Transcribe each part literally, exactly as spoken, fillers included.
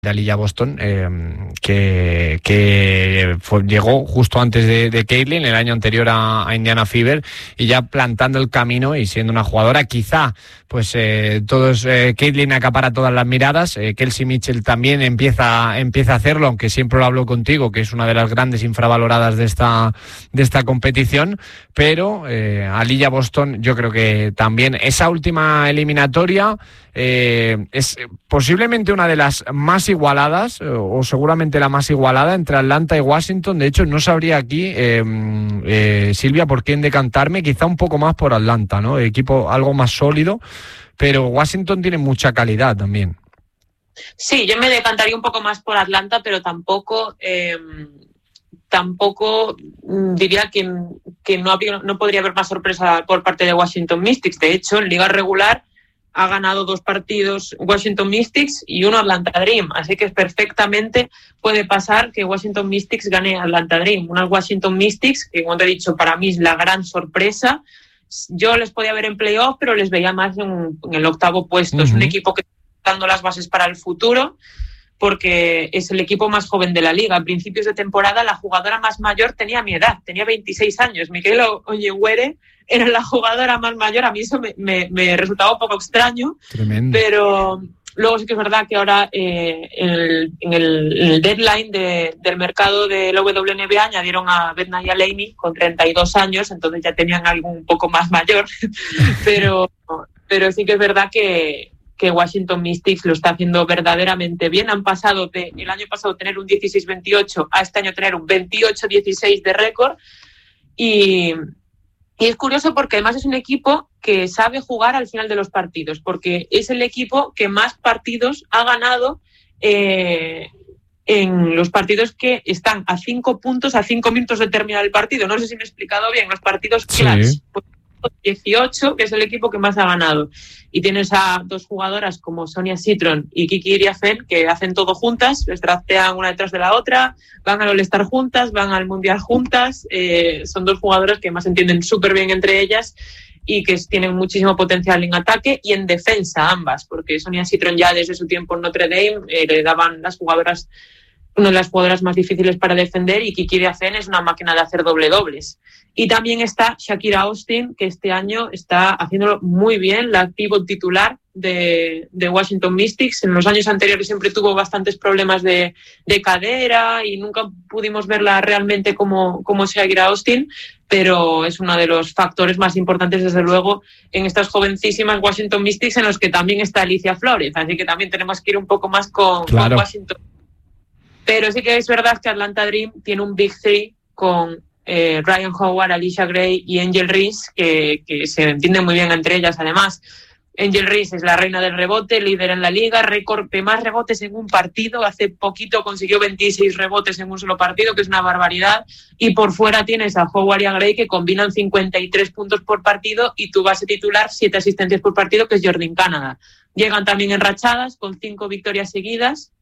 de Aliyah Boston, eh, que, que fue, llegó justo antes de, de Caitlin, el año anterior a, a Indiana Fever, y ya plantando el camino y siendo una jugadora, quizá, pues eh, todos, eh, Caitlin acapara todas las miradas, eh, Kelsey Mitchell también empieza, empieza a hacerlo, aunque siempre lo hablo contigo, que es una de las grandes infravaloradas de esta, de esta competición, pero eh, Aliyah Boston, yo creo que también esa última eliminatoria eh, es posiblemente una de las más igualadas, o seguramente la más igualada entre Atlanta y Washington. De hecho, no sabría aquí, eh, eh, Silvia, por quién decantarme, quizá un poco más por Atlanta, ¿no? Equipo algo más sólido, pero Washington tiene mucha calidad también. Sí, yo me decantaría un poco más por Atlanta, pero tampoco eh, tampoco diría que, que no, habría, no podría haber más sorpresa por parte de Washington Mystics. De hecho, en liga regular ha ganado dos partidos Washington Mystics y uno Atlanta Dream, así que perfectamente puede pasar que Washington Mystics gane Atlanta Dream. Unas Washington Mystics que, como te he dicho, para mí es la gran sorpresa. Yo les podía ver en playoff, pero les veía más en, en el octavo puesto. Uh-huh. Es un equipo que está dando las bases para el futuro, porque es el equipo más joven de la liga. A principios de temporada la jugadora más mayor tenía mi edad, tenía veintiséis años. Michaela Onyewere era la jugadora más mayor. A mí eso me, me, me resultaba un poco extraño. Tremendo. Pero luego sí que es verdad que ahora eh, en, el, en, el, en el deadline de, del mercado de la W N B A añadieron a Betnaya Laney con treinta y dos años, entonces ya tenían algo un poco más mayor. pero, pero sí que es verdad que que Washington Mystics lo está haciendo verdaderamente bien. Han pasado de el año pasado tener un dieciséis veintiocho a este año tener un veintiocho dieciséis de récord. Y, y es curioso porque además es un equipo que sabe jugar al final de los partidos, porque es el equipo que más partidos ha ganado eh, en los partidos que están a cinco puntos, a cinco minutos de terminar el partido. No sé si me he explicado bien. Los partidos clutch. Sí. dieciocho, que es el equipo que más ha ganado. Y tienes a dos jugadoras como Sonia Citron y Kiki Iriafen que hacen todo juntas, les draftean una detrás de la otra, van al All-Star juntas, van al Mundial juntas. Eh, son dos jugadoras que más entienden súper bien entre ellas y que tienen muchísimo potencial en ataque y en defensa ambas, porque Sonia Citron ya desde su tiempo en Notre Dame eh, le daban las jugadoras una de las jugadoras más difíciles para defender, y Kiki Iriafen es una máquina de hacer doble dobles. Y también está Shakira Austin, que este año está haciéndolo muy bien, la pivot titular de, de Washington Mystics. En los años anteriores siempre tuvo bastantes problemas de, de cadera y nunca pudimos verla realmente como, como Shakira Austin, pero es uno de los factores más importantes, desde luego, en estas jovencísimas Washington Mystics, en los que también está Alicia Flores. Así que también tenemos que ir un poco más con, claro. con Washington. Pero sí que es verdad que Atlanta Dream tiene un Big Three con eh, Ryan Howard, Alicia Gray y Angel Reese, que, que se entienden muy bien entre ellas. Además, Angel Reese es la reina del rebote, líder en la liga, récord de más rebotes en un partido. Hace poquito consiguió veintiséis rebotes en un solo partido, que es una barbaridad. Y por fuera tienes a Howard y a Gray, que combinan cincuenta y tres puntos por partido, y tu base titular, siete asistencias por partido, que es Jordan Canada. Llegan también enrachadas con cinco victorias seguidas.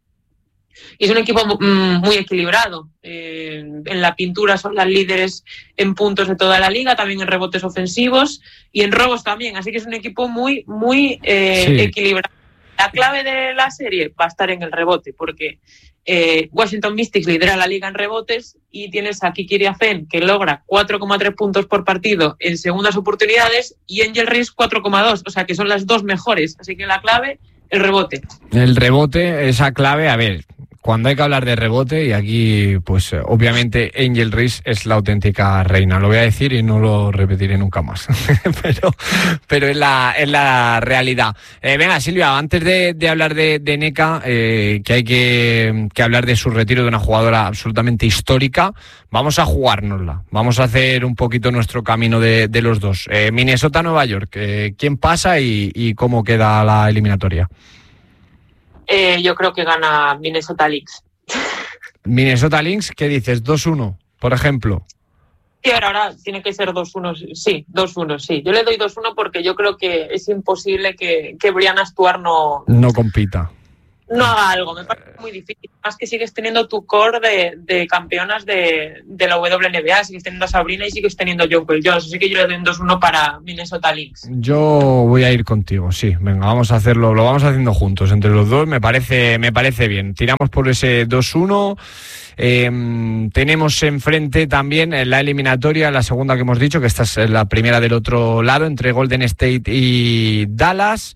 Y es un equipo muy equilibrado. Eh, en la pintura son las líderes en puntos de toda la liga, también en rebotes ofensivos y en robos también. Así que es un equipo muy, muy eh, sí. equilibrado. La clave de la serie va a estar en el rebote, porque eh, Washington Mystics lidera la liga en rebotes y tienes a Kiki Iriafen, que logra cuatro coma tres puntos por partido en segundas oportunidades, y Angel Reese cuatro coma dos, o sea que son las dos mejores. Así que la clave, el rebote. El rebote, esa clave, a ver, cuando hay que hablar de rebote, y aquí, pues, obviamente, Angel Reese es la auténtica reina. Lo voy a decir y no lo repetiré nunca más. pero pero es la, es la realidad. Eh, venga, Silvia, antes de, de hablar de, de Nneka, eh, que hay que, que hablar de su retiro, de una jugadora absolutamente histórica, vamos a jugárnosla. Vamos a hacer un poquito nuestro camino de, de los dos. Eh, Minnesota-Nueva York, eh, ¿quién pasa y, y cómo queda la eliminatoria? Eh, yo creo que gana Minnesota Lynx. Minnesota Lynx, ¿qué dices? ¿dos uno, por ejemplo? Sí, ahora, ahora tiene que ser dos uno, sí, dos uno, sí. Yo le doy dos uno porque yo creo que es imposible que, que Brianna Stuart no... No compita. no haga algo, me parece muy difícil. Más que sigues teniendo tu core de, de campeonas de, de la W N B A, sigues teniendo a Sabrina y sigues teniendo a Jonquel Jones, así que yo le doy un dos uno para Minnesota Lynx. Yo voy a ir contigo, sí, venga, vamos a hacerlo, lo vamos haciendo juntos entre los dos, me parece, me parece bien. Tiramos por ese dos uno. Eh, tenemos enfrente también en la eliminatoria, la segunda que hemos dicho, que esta es la primera del otro lado, entre Golden State y Dallas,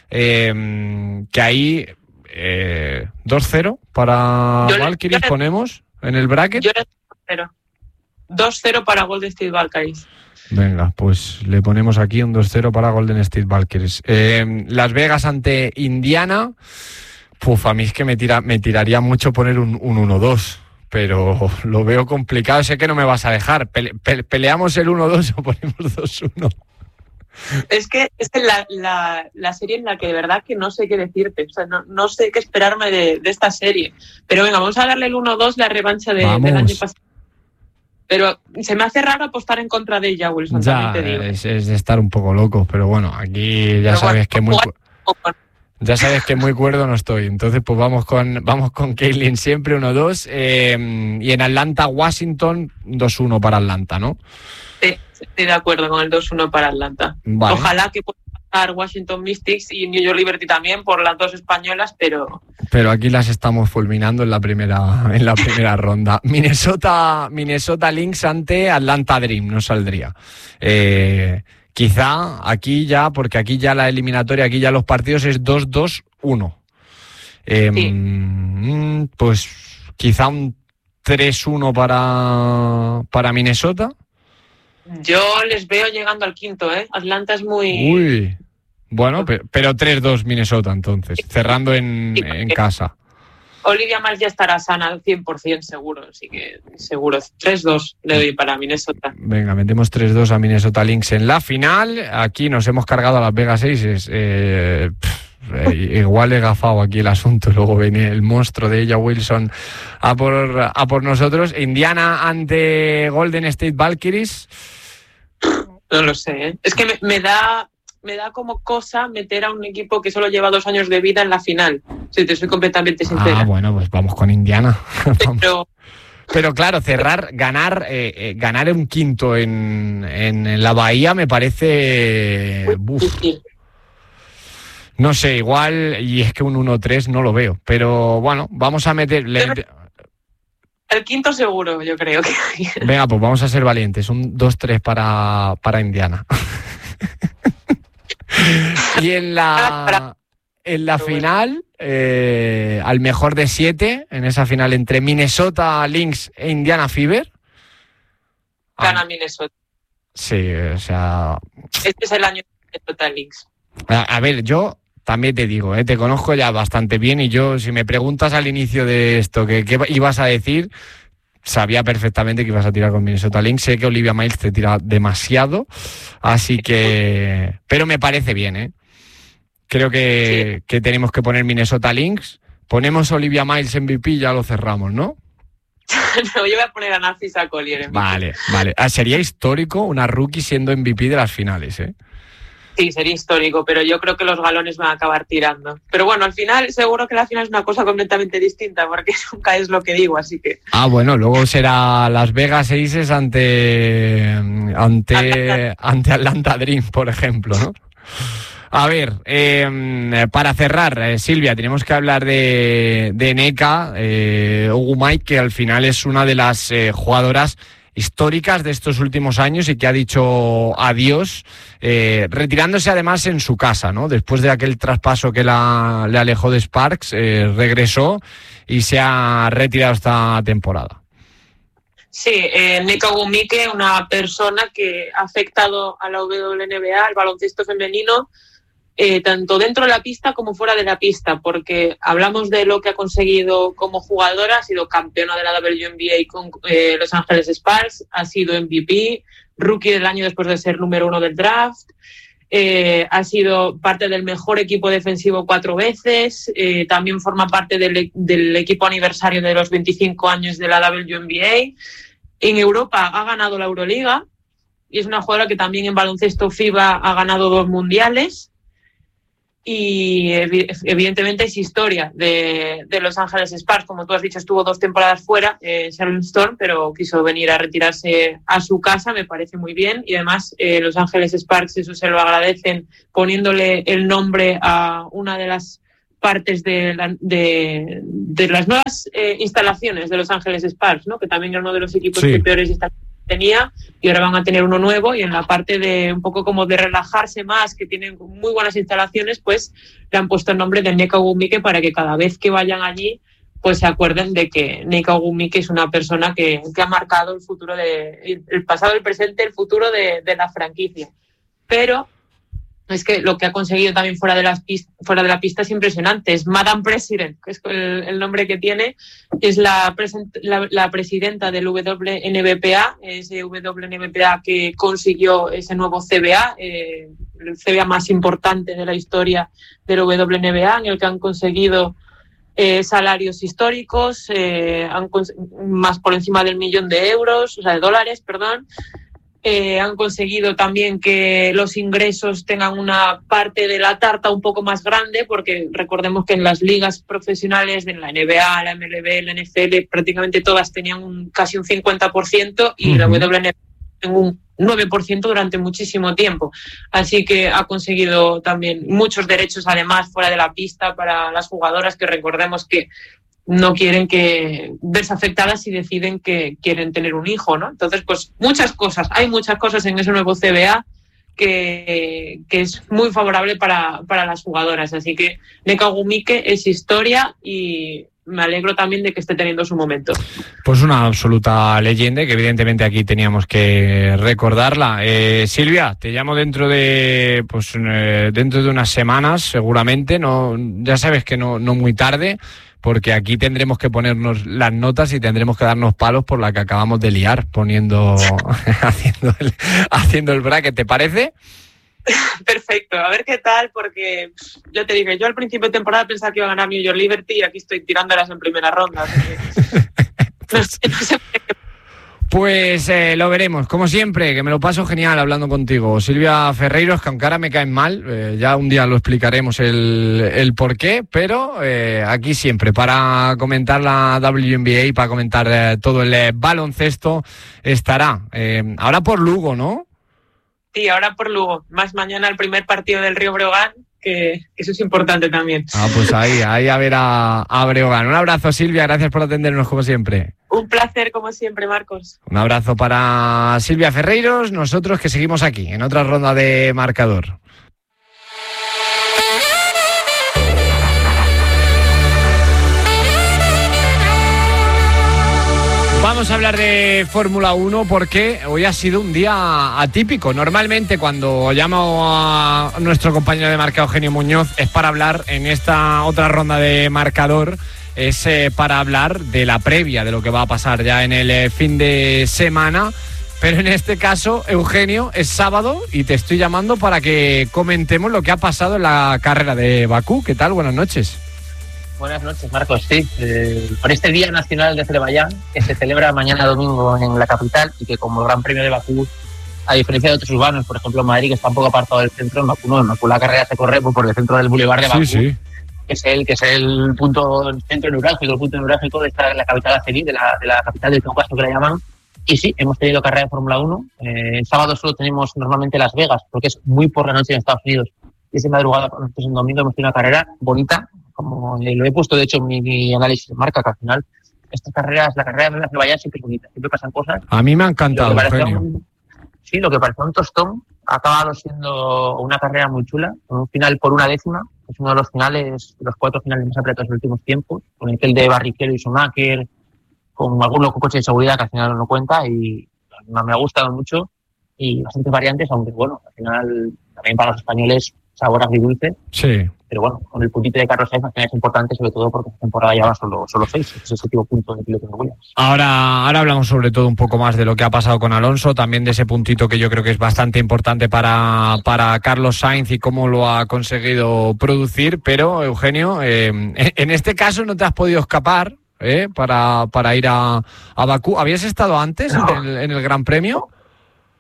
eh, que ahí eh, dos cero para Valkyries ponemos en el bracket. Yo le dos cero. dos cero para Golden State Valkyries. Venga, pues le ponemos aquí un dos cero para Golden State Valkyries. Eh, Las Vegas ante Indiana. Puf, a mí es que me, tira, me tiraría mucho poner un, un uno dos, pero lo veo complicado. Sé que no me vas a dejar. Pele, pe, ¿Peleamos el uno dos o ponemos dos uno? Es que es la, la, la serie en la que de verdad que no sé qué decirte. O sea, no, no sé qué esperarme de, de esta serie. Pero venga, vamos a darle el uno dos, la revancha de, del año pasado. Pero se me hace raro apostar en contra de ella, Wilson. Ya, te digo. Es, es de estar un poco loco, pero bueno, aquí ya pero sabes bueno, que muy... Ya sabes que muy cuerdo no estoy. Entonces, pues vamos con vamos con Caitlin siempre uno dos. Eh, y en Atlanta, Washington, dos uno para Atlanta, ¿no? Sí, estoy de acuerdo con el dos uno para Atlanta. Vale. Ojalá que pueda pasar Washington Mystics y New York Liberty también por las dos españolas, pero... Pero aquí las estamos fulminando en la primera en la primera ronda. Minnesota, Minnesota Lynx ante Atlanta Dream, no saldría. Eh... Quizá aquí ya, porque aquí ya la eliminatoria, aquí ya los partidos es dos dos uno. Eh, sí. Pues quizá un tres uno para, para Minnesota. Yo les veo llegando al quinto, ¿eh? Atlanta es muy... Uy, bueno, pero, pero tres dos Minnesota entonces, cerrando en, sí, en casa. Olivia Miles ya estará sana al cien por ciento seguro, así que seguro. tres dos le doy para Minnesota. Venga, metemos tres dos a Minnesota Lynx en la final. Aquí nos hemos cargado a Las Vegas Aces. Eh, eh, igual he gafado aquí el asunto. Luego viene el monstruo de ella, Wilson, a por, a por nosotros. Indiana ante Golden State Valkyries. No lo sé, ¿eh? Es que me, me da... me da como cosa meter a un equipo que solo lleva dos años de vida en la final, si te soy completamente sincera. Ah, bueno, pues vamos con Indiana. Pero, Pero claro, cerrar, ganar eh, eh, ganar un quinto en, en, en la Bahía me parece... Uf. No sé, igual, y es que un uno tres no lo veo, pero bueno, vamos a meter... El quinto seguro, yo creo que... Venga, pues vamos a ser valientes, un dos tres para, para Indiana. Y en la en la final, eh, al mejor de siete, en esa final entre Minnesota Lynx e Indiana Fever. Gana ah, Minnesota. Sí, o sea... Este es el año de Minnesota Lynx. A, a ver, yo también te digo, eh, te conozco ya bastante bien y yo, si me preguntas al inicio de esto que qué ibas a decir... Sabía perfectamente que ibas a tirar con Minnesota Lynx. Sé que Olivia Miles te tira demasiado, así que... Pero me parece bien, ¿eh? Creo que, sí. que tenemos que poner Minnesota Lynx. Ponemos Olivia Miles M V P y ya lo cerramos, ¿no? No, yo voy a poner a Narcisa Collier M V P. Vale, vale. Ah, sería histórico una rookie siendo M V P de las finales, ¿eh? Sí, sería histórico, pero yo creo que los galones van a acabar tirando. Pero bueno, al final seguro que la final es una cosa completamente distinta, porque nunca es lo que digo, así que... Ah, bueno, luego será Las Vegas Aces ante, ante, ante Atlanta Dream, por ejemplo, ¿no? A ver, eh, para cerrar, eh, Silvia, tenemos que hablar de, de Nneka eh, Ogwumike, que al final es una de las eh, jugadoras históricas de estos últimos años y que ha dicho adiós, eh, retirándose además en su casa, ¿no? Después de aquel traspaso que la, le alejó de Sparks, eh, regresó y se ha retirado esta temporada. Sí, eh, Nneka Ogwumike, una persona que ha afectado a la W N B A, al baloncesto femenino, Eh, tanto dentro de la pista como fuera de la pista, porque hablamos de lo que ha conseguido como jugadora. Ha sido campeona de la W N B A con eh, Los Ángeles Sparks, ha sido M V P, rookie del año después de ser número uno del draft, eh, ha sido parte del mejor equipo defensivo cuatro veces, eh, también forma parte del, del equipo aniversario de los veinticinco años de la W N B A. En Europa ha ganado la Euroliga y es una jugadora que también en baloncesto FIBA ha ganado dos mundiales. y evidentemente es historia de, de Los Ángeles Sparks. Como tú has dicho, estuvo dos temporadas fuera, eh, Sharon Storm, pero quiso venir a retirarse a su casa, me parece muy bien, y además eh, Los Ángeles Sparks eso se lo agradecen poniéndole el nombre a una de las partes de, la, de, de las nuevas eh, instalaciones de Los Ángeles Sparks, ¿no? Que también era uno de los equipos sí. que peores instalaciones tenía, y ahora van a tener uno nuevo, y en la parte de un poco como de relajarse más, que tienen muy buenas instalaciones, pues le han puesto el nombre de Nneka Ogwumike para que cada vez que vayan allí pues se acuerden de que Nneka Ogwumike es una persona que, que ha marcado el futuro de el pasado, el presente, el futuro de, de la franquicia. Pero es que lo que ha conseguido también fuera de, las pist- fuera de la pista es impresionante. Es Madame President, que es el, el nombre que tiene. Es la, present- la, la presidenta del W N B P A, ese W N B P A que consiguió ese nuevo C B A, eh, el C B A más importante de la historia del W N B A, en el que han conseguido eh, salarios históricos, eh, han cons- más por encima del millón de euros, o sea, de dólares, perdón. Eh, han conseguido también que los ingresos tengan una parte de la tarta un poco más grande, porque recordemos que en las ligas profesionales, en la N B A, la M L B, la N F L, prácticamente todas tenían un, casi un cincuenta por ciento y uh-huh. la W N B A en un nueve por ciento durante muchísimo tiempo. Así que ha conseguido también muchos derechos, además, fuera de la pista para las jugadoras, que recordemos que no quieren que verse afectadas si deciden que quieren tener un hijo, ¿no? Entonces, pues muchas cosas, hay muchas cosas en ese nuevo C B A que, que es muy favorable para, para las jugadoras. Así que Nneka Ogwumike es historia y me alegro también de que esté teniendo su momento. Pues una absoluta leyenda, que evidentemente aquí teníamos que recordarla. Eh, Silvia, te llamo dentro de pues eh, dentro de unas semanas, seguramente. No, ya sabes que no, no muy tarde, porque aquí tendremos que ponernos las notas y tendremos que darnos palos por la que acabamos de liar, poniendo, haciendo el, haciendo el bracket, ¿te parece? Perfecto, a ver qué tal, porque yo te dije, yo al principio de temporada pensaba que iba a ganar New York Liberty y aquí estoy tirándolas en primera ronda. Así que... no sé, no sé qué... Pues eh, lo veremos, como siempre, que me lo paso genial hablando contigo. Silvia Ferreiros, que aunque ahora me caen mal, eh, ya un día lo explicaremos el, el por qué, pero eh, aquí siempre, para comentar la W N B A y para comentar eh, todo el eh, baloncesto, estará. Eh, ahora por Lugo, ¿no? Sí, ahora por Lugo. Más mañana el primer partido del Río Breogán, que eso es importante también. Ah, pues ahí, ahí a ver a, a Breogán. Un abrazo, Silvia, gracias por atendernos como siempre. Un placer, como siempre, Marcos. Un abrazo para Silvia Ferreiros, nosotros que seguimos aquí, en otra ronda de marcador. Vamos a hablar de Fórmula uno porque hoy ha sido un día atípico. Normalmente cuando llamo a nuestro compañero de marca Eugenio Muñoz es para hablar en esta otra ronda de marcador, es eh, para hablar de la previa de lo que va a pasar ya en el eh, fin de semana. Pero en este caso, Eugenio, es sábado y te estoy llamando para que comentemos lo que ha pasado en la carrera de Bakú. ¿Qué tal? Buenas noches. Buenas noches, Marcos. Sí, eh, por este Día Nacional de Azerbaiyán, que se celebra mañana domingo en la capital y que como Gran Premio de Bakú, a diferencia de otros urbanos, por ejemplo Madrid, que está un poco apartado del centro, en Bakú no, en Bakú la carrera se corre por el centro del Boulevard de Bakú, sí, sí. que es el que es el punto centro neurálgico, el punto neurálgico de esta, la capital azerí, de la, de la capital del Cáucaso que la llaman. Y sí, hemos tenido carrera de Fórmula uno. Eh, el sábado solo tenemos normalmente Las Vegas, porque es muy por la noche en Estados Unidos. Y esa madrugada, nosotros en domingo hemos tenido una carrera bonita, como lo he puesto de hecho en mi, mi análisis de marca, que al final estas carreras, la carrera de Azerbaiyán siempre es bonita, siempre pasan cosas. A mí me ha encantado, Eugenio. Un, sí, lo que parecía un tostón ha acabado siendo una carrera muy chula, con un final por una décima, es uno de los finales, de los cuatro finales más apretados de los últimos tiempos, con el de Barrichello y Schumacher, con algún coche de seguridad que al final no cuenta, y me ha gustado mucho, y bastantes variantes, aunque bueno, al final también para los españoles sabor agridulce. Sí. Pero bueno, con el puntito de Carlos Sainz al final es importante, sobre todo porque esta temporada ya va solo, solo seis, es ese tipo de punto de piloto de Williams. Ahora, ahora hablamos sobre todo un poco más de lo que ha pasado con Alonso, también de ese puntito que yo creo que es bastante importante para, para Carlos Sainz y cómo lo ha conseguido producir, pero Eugenio, eh, en este caso no te has podido escapar eh, para, para ir a, a Bakú. ¿Habías estado antes no. en, el, en el Gran Premio?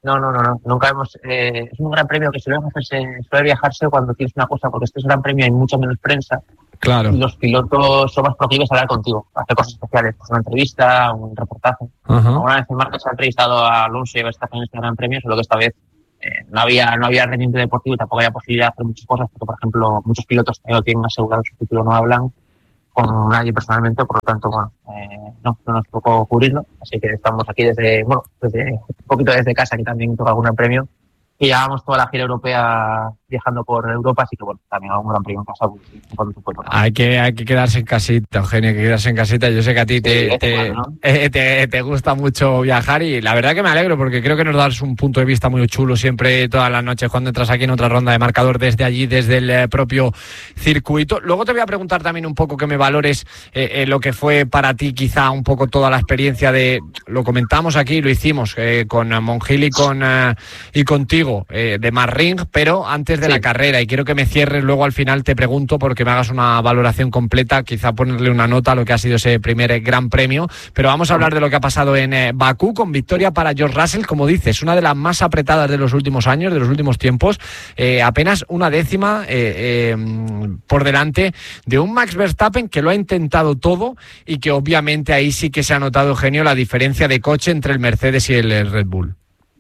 No, no, no, no. Nunca hemos. Eh, es un gran premio que suele hacerse, suele viajarse cuando tienes una cosa, porque este es un gran premio, hay mucha menos prensa. Claro. Y los pilotos son más proclives a hablar contigo, a hacer cosas especiales, pues una entrevista, un reportaje. Uh-huh. Alguna vez en Marcos ha entrevistado a Alonso y a Verstappen en este gran premio, solo que esta vez eh, no había no había rendimiento deportivo y tampoco había posibilidad de hacer muchas cosas, porque, por ejemplo, muchos pilotos que no tienen asegurado su título no hablan con nadie personalmente, por lo tanto, bueno, eh, no, no nos tocó cubrirlo, así que estamos aquí desde, bueno, desde un poquito desde casa, que también toca algún gran premio, y llevamos toda la gira europea viajando por Europa, así que bueno, también un gran premio en casa. Cuando tú puedas. Hay que, hay que quedarse en casita, Eugenio, hay que quedarse en casita. Yo sé que a ti te, sí, te, bueno, ¿no? eh, te, te gusta mucho viajar y la verdad que me alegro porque creo que nos das un punto de vista muy chulo siempre todas las noches cuando entras aquí en otra ronda de marcador desde allí, desde el propio circuito. Luego te voy a preguntar también un poco que me valores eh, eh, lo que fue para ti quizá un poco toda la experiencia de, lo comentamos aquí, lo hicimos eh, con Mongil y, con, eh, y contigo, eh, de Marring, pero antes de sí. la carrera, y quiero que me cierres luego al final, te pregunto porque me hagas una valoración completa, quizá ponerle una nota a lo que ha sido ese primer gran premio, pero vamos a hablar de lo que ha pasado en eh, Bakú, con victoria para George Russell, como dices, una de las más apretadas de los últimos años, de los últimos tiempos, eh, apenas una décima eh, eh, por delante de un Max Verstappen que lo ha intentado todo y que obviamente ahí sí que se ha notado, Eugenio, la diferencia de coche entre el Mercedes y el, el Red Bull.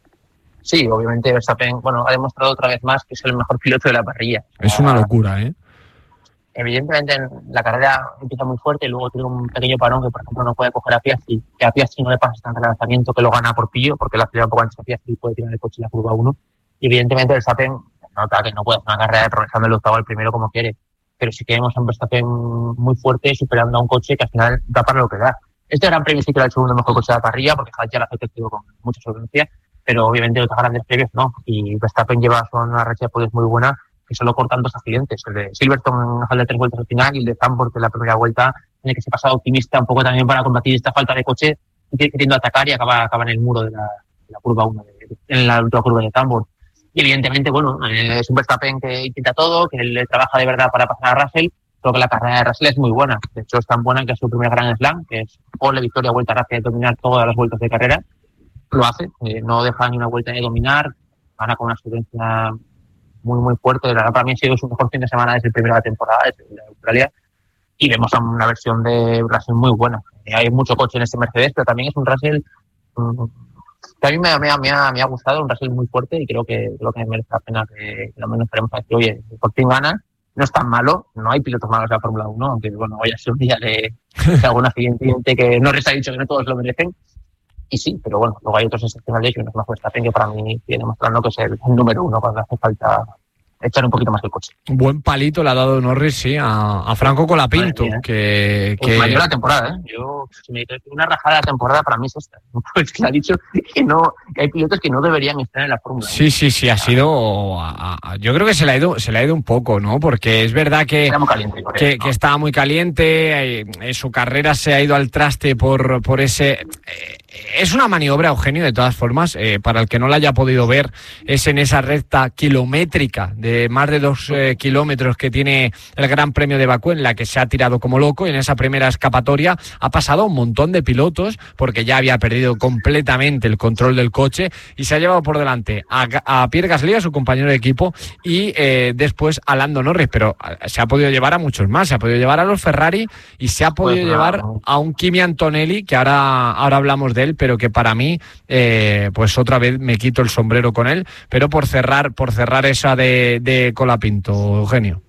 Sí, obviamente Verstappen, bueno, ha demostrado otra vez más que es el mejor piloto de la parrilla. Es una locura, ¿eh? Evidentemente la carrera empieza muy fuerte y luego tiene un pequeño parón que, por ejemplo, no puede coger a Piastri, que a Piastri no le pasa tanto el lanzamiento que lo gana por pillo, porque la acelera un poco antes a Piastri y puede tirar el coche en la curva uno. Y evidentemente Verstappen nota que no puede hacer una carrera de progresando el octavo al primero como quiere, pero sí que vemos a un Verstappen muy fuerte superando a un coche que al final da para lo que da. Este gran premio sí que era el segundo mejor coche de la parrilla, porque Haas ya lo ha hecho con mucha solvencia, pero obviamente otros grandes premios no. Y Verstappen lleva una racha de podios muy buena, que solo cortan dos accidentes, el de Silverstone en de tres vueltas al final y el de Zandvoort en la primera vuelta, en el que se pasa optimista un poco también para combatir esta falta de coche, queriendo atacar y acaba, acaba en el muro de la, de la curva uno, en la última curva de Zandvoort. Y evidentemente, bueno, eh, es un Verstappen que intenta todo, que le trabaja de verdad para pasar a Russell. Creo que la carrera de Russell es muy buena. De hecho, es tan buena que es su primer Grand Slam, que es pole, victoria, vuelta rápida, de dominar todas las vueltas de carrera. Lo hace, eh, no deja ni una vuelta de dominar, gana con una solvencia muy, muy fuerte. La verdad, para mí ha sido su mejor fin de semana desde el primero de la temporada, desde Australia. Y vemos una versión de Russell muy buena. Eh, hay mucho coche en este Mercedes, pero también es un Russell um, que a mí me, me, me, ha, me ha gustado, un Russell muy fuerte y creo que, creo que merece la pena que, que lo menos esperemos a decir, oye, por fin gana. No es tan malo, no hay pilotos malos de la Fórmula uno, aunque bueno, hoy ha sido un día de, de algún accidente que no les ha dicho que no todos lo merecen. Y sí, pero bueno, luego hay otros excepcionales y uno es más Verstappen, que para mí viene mostrando que es el número uno cuando hace falta echar un poquito más el coche. Un buen palito le ha dado Norris, sí, a, a Franco Colapinto. Mía, que, pues que... mayor la temporada, ¿eh? Yo, si me dices una rajada de la temporada, para mí es esta. Pues que ha dicho que no, que hay pilotos que no deberían estar en la Fórmula. Sí, sí, sí, ha sido... A, a, yo creo que se le ha ido, se le ha ido un poco, ¿no? Porque es verdad que, Era muy caliente, que, él, ¿no? que estaba muy caliente, eh, su carrera se ha ido al traste por, por ese... Eh, es una maniobra, Eugenio, de todas formas, eh, para el que no la haya podido ver, es en esa recta kilométrica de más de dos eh, kilómetros que tiene el Gran Premio de Bakú, en la que se ha tirado como loco, y en esa primera escapatoria ha pasado un montón de pilotos, porque ya había perdido completamente el control del coche, y se ha llevado por delante a, a Pierre Gasly, a su compañero de equipo, y eh, después a Lando Norris, pero se ha podido llevar a muchos más, se ha podido llevar a los Ferrari, y se ha podido pues llevar no. a un Kimi Antonelli, que ahora, ahora hablamos de él, pero que para mí, eh, pues otra vez me quito el sombrero con él, pero por cerrar, por cerrar esa de, de Colapinto, Eugenio.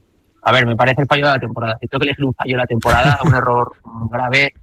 A ver, me parece el fallo de la temporada. Si tengo que elegir un fallo de la temporada, un error grave.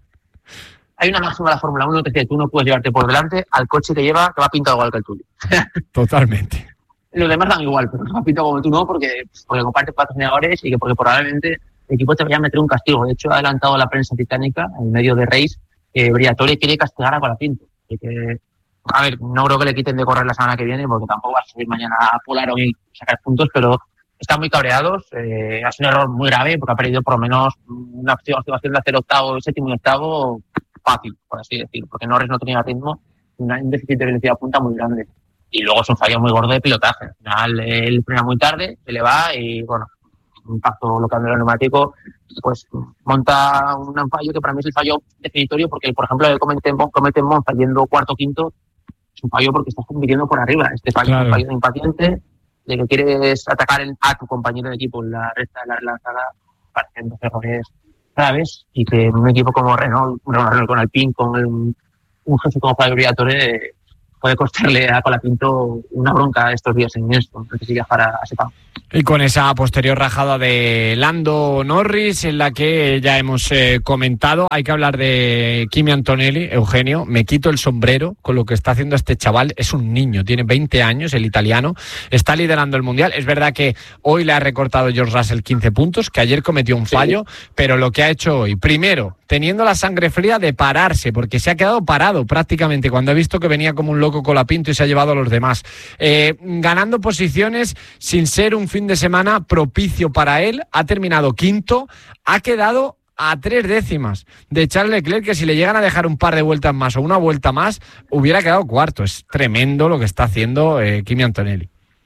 Hay una máxima de la Fórmula uno que dice que tú no puedes llevarte por delante al coche que lleva, que va pintado igual que el tuyo. Totalmente. Los demás dan igual, pero no va pintado como tú no, porque, porque compartes patrocinadores y que porque probablemente el equipo te vaya a meter un castigo. De hecho, ha adelantado la prensa británica en medio de race que Briatore quiere castigar a Colapinto. Así que, a ver, no creo que le quiten de correr la semana que viene, porque tampoco va a subir mañana a Polaro y sacar puntos, pero están muy cabreados. Eh, ha sido un error muy grave, porque ha perdido por lo menos una activación de hacer octavo, séptimo y octavo fácil, por así decirlo, porque Norris no tenía ritmo, un déficit de velocidad punta muy grande. Y luego es un fallo muy gordo de pilotaje. Al final, él frena muy tarde, se le va y, bueno, un impacto lo cambia el neumático, pues monta un fallo que para mí es el fallo definitorio, porque por ejemplo el comete en Monza yendo cuarto quinto es un fallo porque estás compitiendo por arriba. Este fallo Claro. es un fallo de impaciente, de que quieres atacar el, a tu compañero de equipo en la recta de la lanzada, parecen dos errores graves, y que en un equipo como Renault, Renault con Alpine, con el, un jefe como Fabio Briatore, puede costarle a Colapinto una bronca estos días en esto, antes de viajar a, a Sepang. Y con esa posterior rajada de Lando Norris, en la que ya hemos eh, comentado, hay que hablar de Kimi Antonelli. Eugenio, me quito el sombrero con lo que está haciendo este chaval. Es un niño, tiene veinte años, el italiano, está liderando el Mundial. Es verdad que hoy le ha recortado George Russell quince puntos, que ayer cometió un fallo, sí. Pero lo que ha hecho hoy, primero, teniendo la sangre fría de pararse, porque se ha quedado parado prácticamente cuando ha visto que venía como un loco Colapinto y se ha llevado a los demás. Eh, ganando posiciones sin ser un fin de semana propicio para él, ha terminado quinto, ha quedado a tres décimas de Charles Leclerc, que si le llegan a dejar un par de vueltas más o una vuelta más, hubiera quedado cuarto. Es tremendo lo que está haciendo eh, Kimi Antonelli.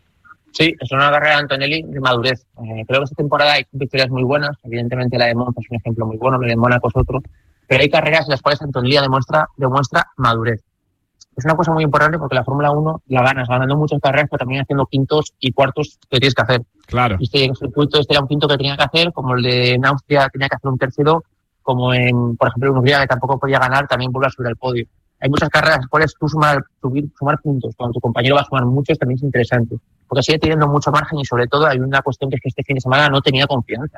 Sí, es una carrera de Antonelli de madurez. Eh, creo que esta temporada hay victorias muy buenas. Evidentemente la de Monza es un ejemplo muy bueno, la de Mónaco es otro. Pero hay carreras en las cuales Antonelli demuestra, demuestra madurez. Es una cosa muy importante porque la Fórmula uno la ganas ganando muchas carreras, pero también haciendo quintos y cuartos que tienes que hacer. Claro. Y este circuito este era un quinto que tenía que hacer, como el de en Austria tenía que hacer un tercero, como en, por ejemplo, en Hungría, que tampoco podía ganar, también vuelve a subir al podio. Hay muchas carreras en las cuales tú sumar, subir, sumar puntos cuando tu compañero va a sumar muchos también es interesante, porque sigue teniendo mucho margen y sobre todo hay una cuestión que es que este fin de semana no tenía confianza.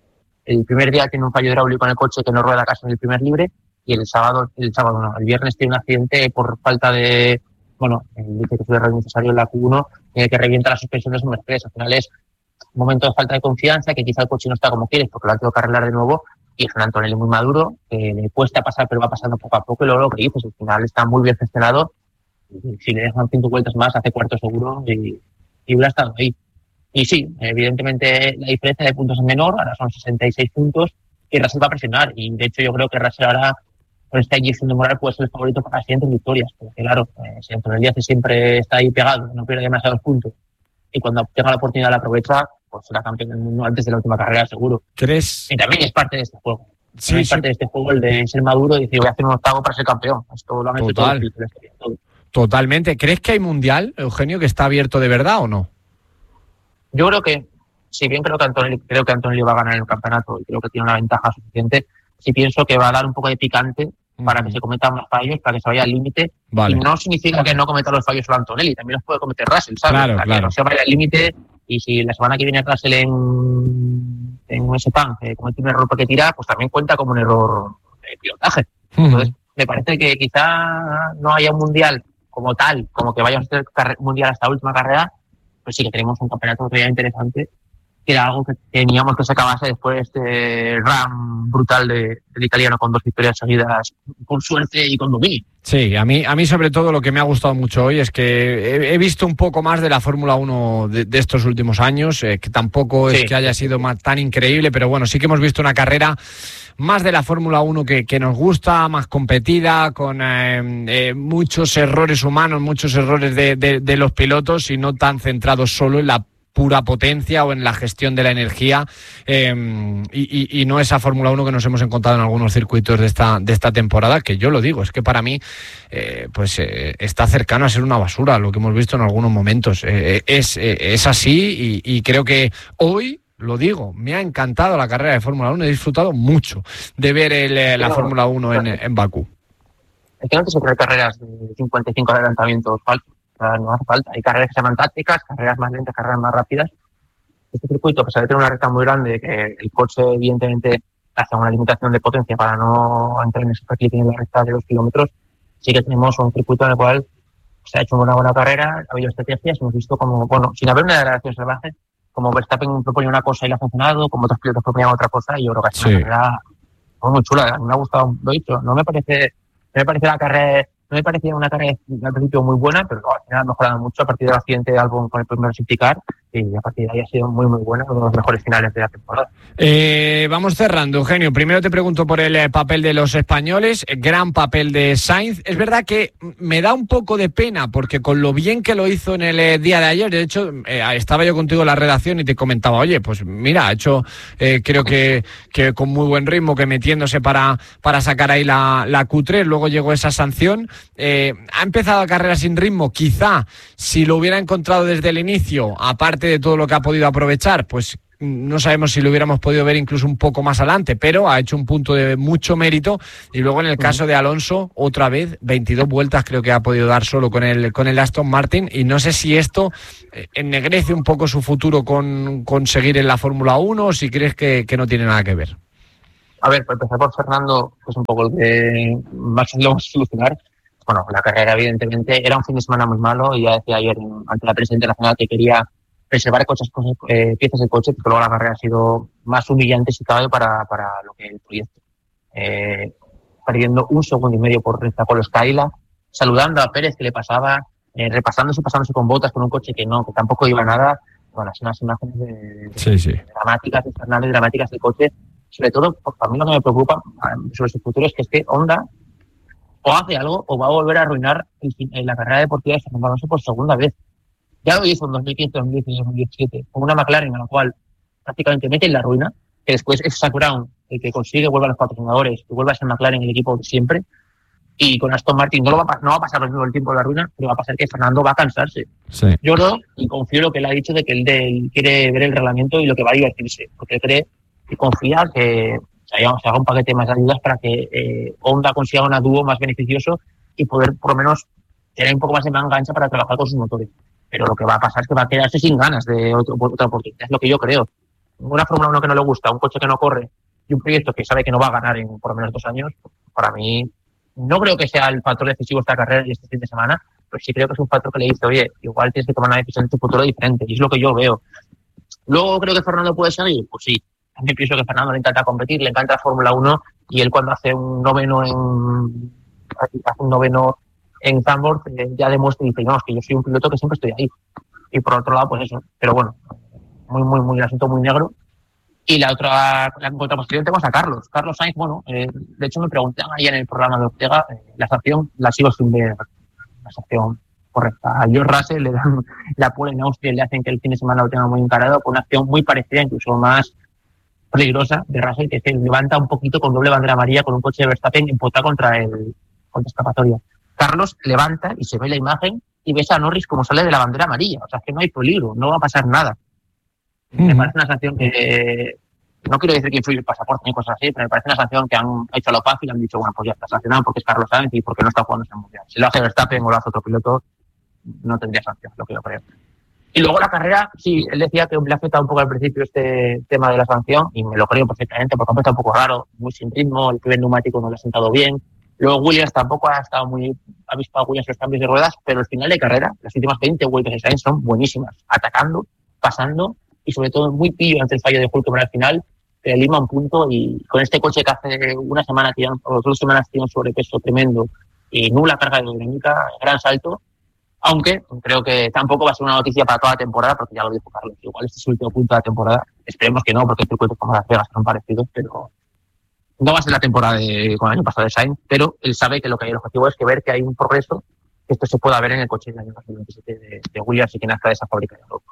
El primer día tiene un fallo hidráulico en el coche que no rueda casi en el primer libre, y el sábado, el sábado no, el viernes tiene un accidente por falta de, bueno, dice que fue error necesario en la Q uno, tiene que revienta las suspensiones en Mercedes. Al final es un momento de falta de confianza, que quizá el coche no está como quieres porque lo ha tenido que arreglar de nuevo, y es un Antonelli muy maduro, que le cuesta pasar pero va pasando poco a poco, y luego lo que dices, al final está muy bien gestionado, y si le dejan cinco vueltas más hace cuarto seguro y, y hubiera estado ahí. Y sí, evidentemente la diferencia de puntos es menor, ahora son sesenta y seis puntos, y Russell va a presionar, y de hecho yo creo que Russell ahora con esta inyección de moral puede ser el favorito para las siguientes victorias, porque claro, eh, si Antonelli hace siempre está ahí pegado, no pierde demasiados puntos, y cuando tenga la oportunidad la aprovecha, pues será campeón del mundo antes de la última carrera seguro. ¿Crees? Y también es parte de este juego. Sí, es sí. parte de este juego el de ser maduro y decir voy a hacer un octavo para ser campeón. Esto lo han hecho todos. Todo. Totalmente. ¿Crees que hay mundial, Eugenio, que está abierto de verdad o no? Yo creo que, si bien creo que Antonelli, creo que Antonelli va a ganar el campeonato y creo que tiene una ventaja suficiente, sí pienso que va a dar un poco de picante para que se cometan más fallos, para que se vaya al límite. Vale. Y no significa que no cometa los fallos solo Antonelli, también los puede cometer Russell, ¿sabes? Claro, para claro. que no se vaya al límite, y si la semana que viene Russell en, en ese pan que comete un error porque tira, pues también cuenta como un error de pilotaje. Uh-huh. Entonces, me parece que quizá no haya un mundial como tal, como que vayamos a tener un mundial hasta la última carrera, pues sí que tenemos un campeonato realmente interesante, que era algo que teníamos que se acabase después de este run brutal de, del italiano con dos victorias seguidas con suerte y con dominio. Sí, a mí, a mí sobre todo lo que me ha gustado mucho hoy es que he, he visto un poco más de la Fórmula uno de, de estos últimos años, eh, que tampoco es sí. que haya sido más, tan increíble, pero bueno, sí que hemos visto una carrera más de la Fórmula uno que, que nos gusta, más competida, con eh, eh, muchos errores humanos, muchos errores de, de, de los pilotos y no tan centrados solo en la pura potencia o en la gestión de la energía eh, y, y, y no esa Fórmula uno que nos hemos encontrado en algunos circuitos de esta, de esta temporada, que yo lo digo, es que para mí eh, pues eh, está cercano a ser una basura lo que hemos visto en algunos momentos. Eh, es, eh, es así y, y creo que hoy, lo digo, me ha encantado la carrera de Fórmula uno, he disfrutado mucho de ver el, eh, la no, Fórmula uno en, en Bakú. Es que no te se crean carreras de cincuenta y cinco adelantamientos falsos. No hace falta. Hay carreras que se llaman tácticas, carreras más lentas, carreras más rápidas. Este circuito, a pesar de tener una recta muy grande, que el coche evidentemente hace una limitación de potencia para no entrar en ese superficie en la recta de dos kilómetros, sí que tenemos un circuito en el cual se ha hecho una buena carrera, ha habido estrategias, hemos visto como, bueno, sin haber una degradación salvaje, como Verstappen propone una cosa y le ha funcionado, como otros pilotos proponían otra cosa, y yo creo que ha sido sí. una carrera muy chula. A mí me ha gustado, lo he dicho, no me parece, no me parece la carrera No me parecía una carrera al principio muy buena, pero al final ha mejorado mucho a partir del accidente de Albon con el primer safety car, y sí, a partir de ahí ha sido muy, muy buena, uno de los mejores finales de la temporada. Eh, vamos cerrando, Eugenio. Primero te pregunto por el eh, papel de los españoles, eh, gran papel de Sainz. Es verdad que me da un poco de pena, porque con lo bien que lo hizo en el eh, día de ayer, de hecho, eh, estaba yo contigo en la redacción y te comentaba, oye, pues mira, ha hecho, eh, creo que, que con muy buen ritmo, que metiéndose para, para sacar ahí la, la Q tres, luego llegó esa sanción. Eh, ha empezado la carrera sin ritmo, quizá, si lo hubiera encontrado desde el inicio, aparte de todo lo que ha podido aprovechar, pues no sabemos si lo hubiéramos podido ver incluso un poco más adelante, pero ha hecho un punto de mucho mérito. Y luego en el caso de Alonso, otra vez, veintidós vueltas creo que ha podido dar solo con el, con el Aston Martin, y no sé si esto ennegrece un poco su futuro con, con seguir en la Fórmula uno, o si crees que, que no tiene nada que ver. A ver, por empezar por Fernando, que es un poco el que más lo vamos a solucionar. Bueno, la carrera evidentemente era un fin de semana muy malo, y ya decía ayer ante la prensa internacional que quería preservar coches, cosas, eh, piezas del coche, porque luego la carrera ha sido más humillante si cabe para, para lo que es el proyecto. Eh, perdiendo un segundo y medio por recta con los Kaila, saludando a Pérez que le pasaba, eh, repasándose, pasándose con botas con un coche que no, que tampoco iba a nada. Bueno, son unas imágenes de, de, sí, sí. de dramáticas, de dramáticas del coche. Sobre todo, porque a mí lo que me preocupa sobre su futuro es que este Honda o hace algo o va a volver a arruinar el, el, la carrera deportiva de Fernando Alonso por segunda vez. Ya lo hizo en dos mil quince, dos mil dieciséis, dos mil diecisiete, con una McLaren a la cual prácticamente mete en la ruina, que después es Zak Brown el que consigue, vuelve a los patrocinadores, que vuelva a ser McLaren el equipo de siempre, y con Aston Martin no, lo va a, no va a pasar lo mismo el tiempo de la ruina, pero va a pasar que Fernando va a cansarse. Sí. Yo creo, y confío en lo que él ha dicho, de que él, de, él quiere ver el reglamento y lo que va a divertirse, porque cree y confía que se haga un paquete más de ayudas para que eh, Honda consiga un dúo más beneficioso y poder por lo menos tener un poco más de manga ancha para trabajar con sus motores. Pero lo que va a pasar es que va a quedarse sin ganas de otro, otra oportunidad, es lo que yo creo. Una Fórmula uno que no le gusta, un coche que no corre y un proyecto que sabe que no va a ganar en por lo menos dos años, para mí no creo que sea el factor decisivo esta carrera y este fin de semana, pero sí creo que es un factor que le dice, oye, igual tienes que tomar una decisión en tu futuro diferente, y es lo que yo veo. Luego creo que Fernando puede seguir, pues sí. A mí pienso que a Fernando le encanta competir, le encanta la Fórmula uno, y él cuando hace un noveno en hace un noveno en Zandvoort eh, ya demuestra y dice, no, es que yo soy un piloto que siempre estoy ahí. Y por otro lado, pues eso. Pero bueno, muy, muy, muy, el asunto muy negro. Y la otra, la contraposición tenemos a Carlos. Carlos Sainz, bueno, eh, de hecho me preguntaban ayer en el programa de Ortega, eh, la sanción la sigo sin ver, la sanción correcta. A George Russell le dan la pole en Austria y le hacen que el fin de semana lo tenga muy encarado, con una acción muy parecida, incluso más peligrosa de Russell, que se levanta un poquito con doble bandera amarilla con un coche de Verstappen empotado contra el contra escapatoria. Carlos levanta y se ve la imagen y ves a Norris como sale de la bandera amarilla. O sea, que no hay peligro, no va a pasar nada. Uh-huh. Me parece una sanción que, eh, no quiero decir que influye el pasaporte ni cosas así, pero me parece una sanción que han hecho a lo fácil y han dicho, bueno, pues ya está sancionado porque es Carlos Sainz y porque no está jugando en el Mundial. Si lo hace Verstappen o lo hace otro piloto, no tendría sanción, lo que yo creo. Y luego la carrera, sí, él decía que le ha afectado un poco al principio este tema de la sanción, y me lo creo perfectamente, porque ha empezado un poco raro, muy sin ritmo, el primer neumático no le ha sentado bien. Luego Williams tampoco ha estado muy avispado Williams los cambios de ruedas, pero el final de carrera, las últimas veinte vueltas de Sainz son buenísimas, atacando, pasando, y sobre todo muy pillo ante el fallo de Hülkenberg al final, que le lima un punto, y con este coche que hace una semana que o dos semanas tiene un sobrepeso tremendo y nula carga aerodinámica, gran salto. Aunque creo que tampoco va a ser una noticia para toda la temporada, porque ya lo dijo Carlos, igual este es el último punto de la temporada. Esperemos que no, porque el circuito como Las Vegas son parecidos, pero no va a ser la temporada de, con el año pasado de Sainz, pero él sabe que lo que hay, el objetivo es que ver que hay un progreso, que esto se pueda ver en el coche del año dos mil veintisiete de, de Williams y que nazca de esa fábrica de Europa.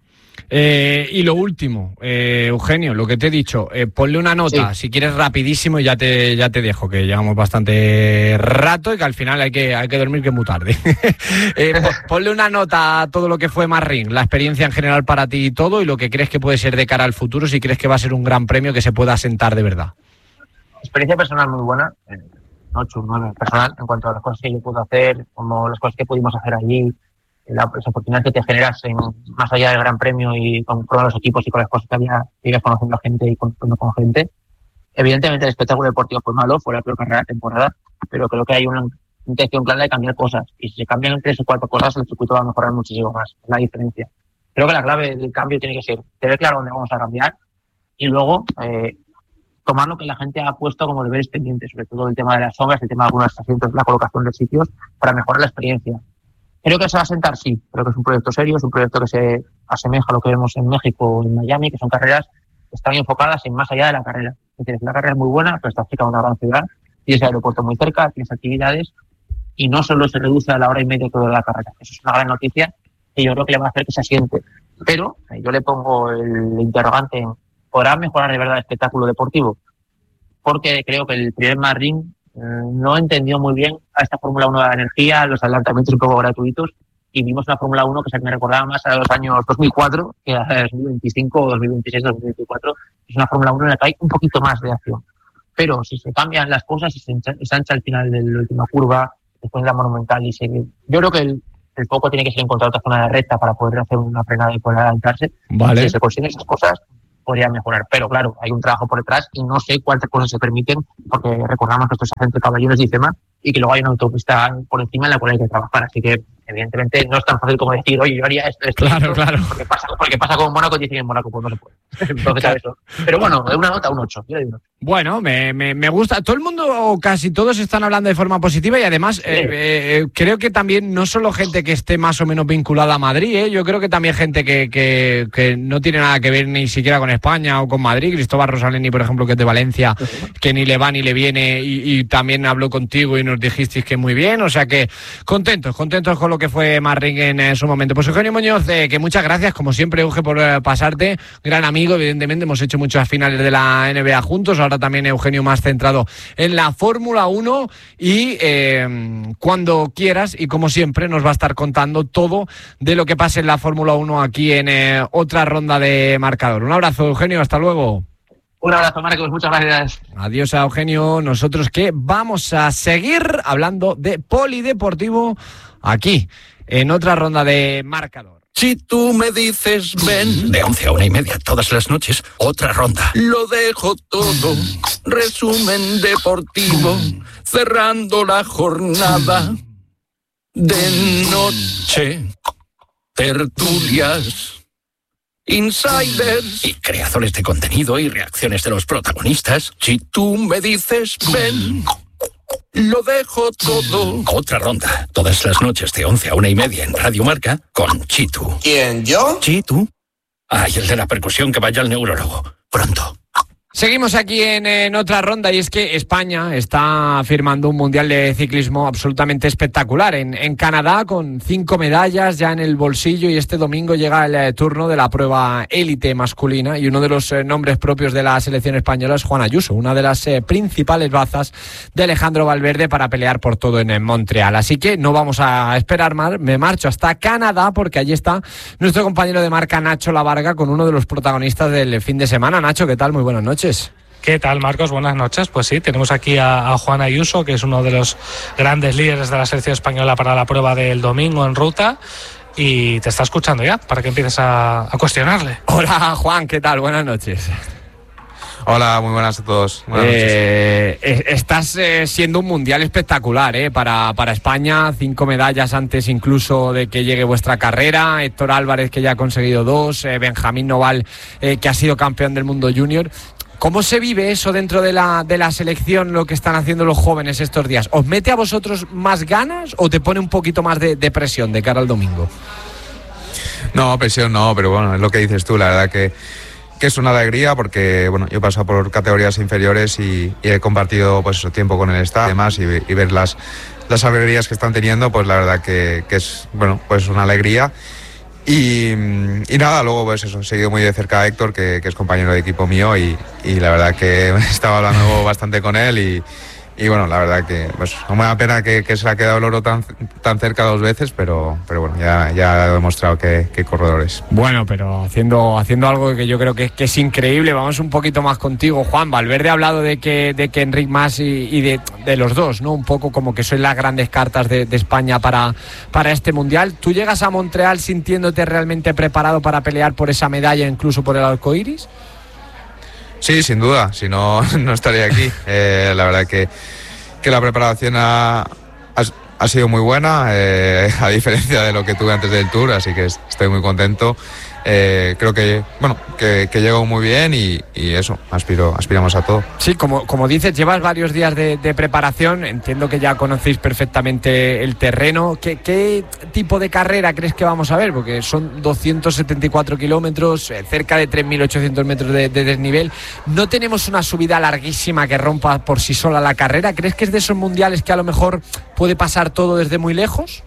Eh, y lo último, eh, Eugenio, lo que te he dicho, eh, ponle una nota, sí. Si quieres rapidísimo, y ya te, ya te dejo, que llevamos bastante rato y que al final hay que, hay que dormir, que es muy tarde. eh, ponle una nota a todo lo que fue Marrin, la experiencia en general para ti y todo, y lo que crees que puede ser de cara al futuro, si crees que va a ser un gran premio que se pueda asentar de verdad. Experiencia personal muy buena, eh, ocho, nueve personal, en cuanto a las cosas que yo puedo hacer, como las cosas que pudimos hacer allí, las oportunidades que te generas en, más allá del Gran Premio y con, con los equipos y con las cosas que había, que ibas conociendo a gente y conociendo con gente. Evidentemente el espectáculo deportivo fue malo, fue la peor carrera de la temporada, pero creo que hay una intención clara de cambiar cosas, y si se cambian tres o cuatro cosas el circuito va a mejorar muchísimo más, es la diferencia. Creo que la clave del cambio tiene que ser tener claro dónde vamos a cambiar y luego eh, tomar lo que la gente ha puesto como deberes pendientes, sobre todo el tema de las sombras, el tema de algunos asientos, la colocación de sitios, para mejorar la experiencia. Creo que se va a sentar, sí. Creo que es un proyecto serio, es un proyecto que se asemeja a lo que vemos en México o en Miami, que son carreras que están enfocadas en más allá de la carrera. Es decir, la carrera es muy buena, pero está cerca de una gran ciudad, tienes el aeropuerto muy cerca, tienes actividades, y no solo se reduce a la hora y media que dura la carrera. Eso es una gran noticia que yo creo que le va a hacer que se asiente. Pero eh, yo le pongo el interrogante en, ¿podrá mejorar de verdad el espectáculo deportivo? Porque creo que el primer Martín eh, no entendió muy bien a esta Fórmula uno de la energía, los adelantamientos un poco gratuitos, y vimos una Fórmula uno que se me recordaba más a los años dos mil cuatro que a dos mil veinticinco, dos mil veintiséis, dos mil veinticuatro. Es una Fórmula uno en la que hay un poquito más de acción. Pero si se cambian las cosas y se ensancha al final de la última curva, después de la monumental, y se... yo creo que el, el foco tiene que ser encontrar otra zona de recta para poder hacer una frenada y poder adelantarse. Vale. Si se consiguen esas cosas, podría mejorar. Pero claro, hay un trabajo por detrás y no sé cuántas cosas se permiten, porque recordamos que esto se hace entre Caballeros y IFEMA y que luego hay una autopista por encima en la cual hay que trabajar. Así que, evidentemente, no es tan fácil como decir, oye, yo haría esto, esto, claro, esto, claro. Porque pasa, porque pasa con Mónaco y dicen en Mónaco, pues no se puede. Entonces, claro. Eso. Pero bueno, de una nota, un ocho. Yo le digo. Bueno, me, me, me gusta. Todo el mundo, o casi todos, están hablando de forma positiva y además sí. eh, eh, creo que también no solo gente que esté más o menos vinculada a Madrid, ¿eh? Yo creo que también gente que, que, que no tiene nada que ver ni siquiera con España o con Madrid. Cristóbal Rosaleni, por ejemplo, que es de Valencia, sí. que ni le va ni le viene y, y también habló contigo y nos dijisteis que muy bien. O sea que contentos, contentos con lo que fue Martín en, en su momento. Pues Eugenio Muñoz, eh, que muchas gracias, como siempre, Euge, por eh, pasarte. Gran amigo, evidentemente, hemos hecho muchas finales de la N B A juntos. Ahora también Eugenio más centrado en la Fórmula uno y eh, cuando quieras y como siempre nos va a estar contando todo de lo que pase en la Fórmula uno aquí en eh, otra ronda de marcador. Un abrazo, Eugenio, hasta luego. Un abrazo, Marcos, muchas gracias. Adiós a Eugenio, nosotros que vamos a seguir hablando de polideportivo aquí en otra ronda de marcador. Si tú me dices ven, de once a una y media todas las noches, otra ronda. Lo dejo todo, resumen deportivo, cerrando la jornada de noche. Tertulias, insiders y creadores de contenido y reacciones de los protagonistas. Si tú me dices ven, lo dejo todo. Otra ronda, todas las noches de once a una y media en Radio Marca con Chitu. ¿Quién, yo? ¿Chitu? Ay, el de la percusión, que vaya al neurólogo. Pronto. Seguimos aquí en, en otra ronda y es que España está firmando un mundial de ciclismo absolutamente espectacular en, en Canadá con cinco medallas ya en el bolsillo y este domingo llega el eh, turno de la prueba élite masculina y uno de los eh, nombres propios de la selección española es Juan Ayuso, una de las eh, principales bazas de Alejandro Valverde para pelear por todo en, en Montreal. Así que no vamos a esperar más, me marcho hasta Canadá porque allí está nuestro compañero de marca Nacho Lavarga con uno de los protagonistas del fin de semana. Nacho, ¿qué tal? Muy buenas noches. ¿Qué tal, Marcos? Buenas noches. Pues sí, tenemos aquí a, a Juan Ayuso, que es uno de los grandes líderes de la selección española para la prueba del domingo en ruta, y te está escuchando ya para que empieces a, a cuestionarle. Hola, Juan, ¿qué tal? Buenas noches. Hola, muy buenas a todos. Buenas eh, noches. Estás eh, siendo un mundial espectacular eh, para, para España, cinco medallas antes incluso de que llegue vuestra carrera, Héctor Álvarez que ya ha conseguido dos, eh, Benjamín Noval eh, que ha sido campeón del mundo junior. ¿Cómo se vive eso dentro de la, de la selección, lo que están haciendo los jóvenes estos días? ¿Os mete a vosotros más ganas o te pone un poquito más de, de presión de cara al domingo? No, presión no, pero bueno, es lo que dices tú, la verdad que que es una alegría porque bueno, yo he pasado por categorías inferiores y, y he compartido pues eso, tiempo con el staff y demás y, y ver las, las alegrías que están teniendo, pues la verdad que, que es bueno, pues una alegría y, y nada, luego pues eso, he seguido muy de cerca a Héctor que, que es compañero de equipo mío y, y la verdad que he estado hablando bastante con él y Y bueno, la verdad que pues, no me da pena que, que se le ha quedado el oro tan, tan cerca dos veces, pero, pero bueno, ya, ya he demostrado que, que corredores. Bueno, pero haciendo, haciendo algo que yo creo que, que es increíble. Vamos un poquito más contigo, Juan. Valverde ha hablado de que, de que Enric Mas y, y de, de los dos, ¿no? Un poco como que sois las grandes cartas de, de España para, para este Mundial. ¿Tú llegas a Montreal sintiéndote realmente preparado para pelear por esa medalla, incluso por el arcoiris? Sí, sin duda, si no, no estaría aquí. Eh, la verdad que, que la preparación ha, ha, ha sido muy buena, eh, a diferencia de lo que tuve antes del Tour, así que estoy muy contento. Eh, creo que bueno que, que llegó muy bien y, y eso, aspiro, aspiramos a todo. Sí, como, como dices, llevas varios días de, de preparación, entiendo que ya conocéis perfectamente el terreno. ¿Qué, qué tipo de carrera crees que vamos a ver? Porque son doscientos setenta y cuatro kilómetros, eh, cerca de tres mil ochocientos metros de, de desnivel. ¿No tenemos una subida larguísima que rompa por sí sola la carrera? ¿Crees que es de esos mundiales que a lo mejor puede pasar todo desde muy lejos?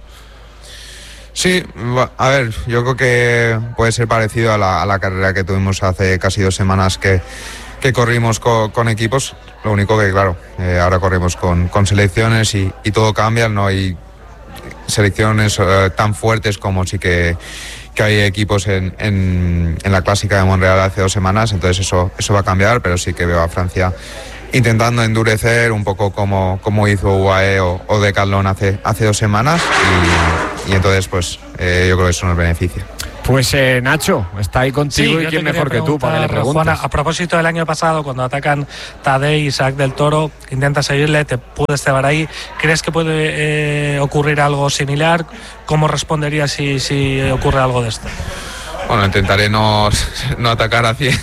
Sí, a ver, yo creo que puede ser parecido a la, a la carrera que tuvimos hace casi dos semanas que, que corrimos con, con equipos. Lo único que, claro, eh, ahora corrimos con, con selecciones y, y todo cambia, no hay selecciones eh, tan fuertes como sí que, que hay equipos en, en, en la clásica de Montreal hace dos semanas, entonces eso, eso va a cambiar, pero sí que veo a Francia intentando endurecer un poco como, como hizo U A E o, o Decathlon hace, hace dos semanas y, y entonces pues eh, yo creo que eso nos beneficia. Pues eh, Nacho, está ahí contigo, sí, y quién mejor que tú para que le preguntes. Juana, a propósito del año pasado, cuando atacan Tadej y Isaac del Toro, intentas seguirle, te puedes cebar ahí. ¿Crees que puede eh, ocurrir algo similar? ¿Cómo responderías si, si ocurre algo de esto? Bueno, intentaré no, no atacar a cien.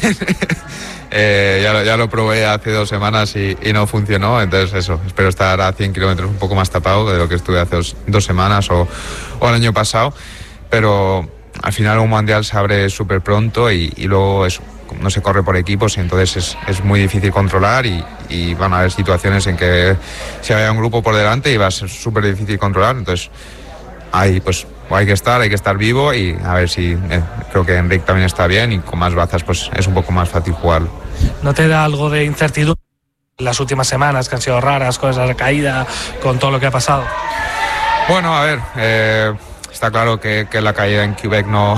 Eh, ya, lo, ya lo probé hace dos semanas y, y no funcionó, entonces eso, espero estar a cien kilómetros un poco más tapado de lo que estuve hace dos, dos semanas o, o el año pasado, pero al final un mundial se abre súper pronto y, y luego eso, no se corre por equipos y entonces es, es muy difícil controlar y, y van a haber situaciones en que si hay un grupo por delante y va a ser súper difícil controlar, entonces ahí pues hay que estar, hay que estar vivo y a ver si eh, creo que Enric también está bien y con más bazas pues es un poco más fácil jugarlo. ¿No te da algo de incertidumbre las últimas semanas que han sido raras con esa caída, con todo lo que ha pasado? Bueno, a ver, eh, está claro que, que la caída en Quebec no,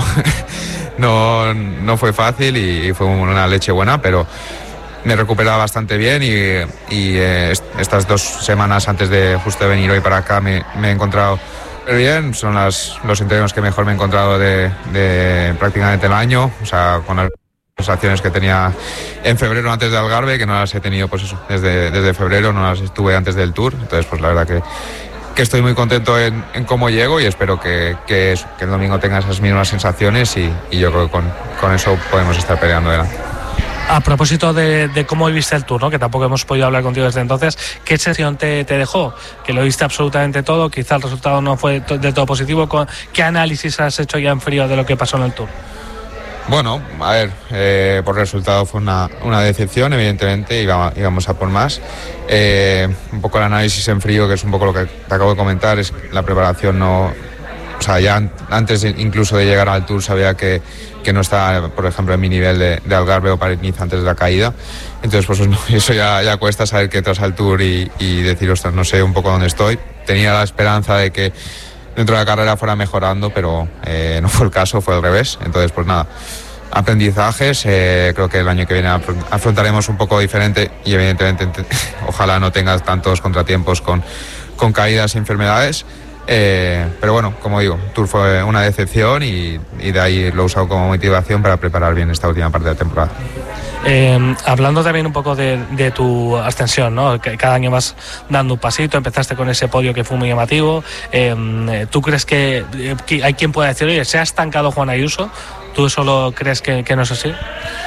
no, no fue fácil y, y fue una leche buena, pero me he recuperado bastante bien y, y eh, estas dos semanas antes de justo de venir hoy para acá me, me he encontrado bien, son las, los entrenos que mejor me he encontrado de, de prácticamente el año, o sea, con las sensaciones que tenía en febrero antes de Algarve, que no las he tenido pues eso, desde, desde febrero, no las estuve antes del Tour, entonces pues la verdad que, que estoy muy contento en, en cómo llego y espero que, que, eso, que el domingo tenga esas mismas sensaciones y, y yo creo que con, con eso podemos estar peleando delante. A propósito de, de cómo viste el Tour, ¿no? Que tampoco hemos podido hablar contigo desde entonces, ¿qué sensación te, te dejó? Que lo viste absolutamente todo, quizá el resultado no fue de todo positivo. ¿Qué análisis has hecho ya en frío de lo que pasó en el Tour? Bueno, a ver, eh, por resultado fue una, una decepción, evidentemente, íbamos, íbamos a por más. Eh, un poco el análisis en frío, que es un poco lo que te acabo de comentar, es que la preparación no... O sea, ya antes de, incluso de llegar al Tour sabía que, que no estaba, por ejemplo, en mi nivel de, de Algarve o París-Niza antes de la caída. Entonces, pues no, eso ya, ya cuesta saber que tras al Tour y, y decir, ostras, no sé un poco dónde estoy. Tenía la esperanza de que dentro de la carrera fuera mejorando, pero eh, no fue el caso, fue al revés. Entonces, pues nada, aprendizajes. Eh, creo que el año que viene afrontaremos un poco diferente y evidentemente ojalá no tengas tantos contratiempos con, con caídas y enfermedades. Eh, pero bueno, como digo, Tour fue una decepción y, y de ahí lo he usado como motivación para preparar bien esta última parte de la temporada. Eh, hablando también un poco de, de tu ascensión, ¿no? Que cada año vas dando un pasito, empezaste con ese podio que fue muy llamativo. Eh, ¿Tú crees que, que hay quien pueda decir, oye, se ha estancado Juan Ayuso? ¿Tú solo crees que, que no es así?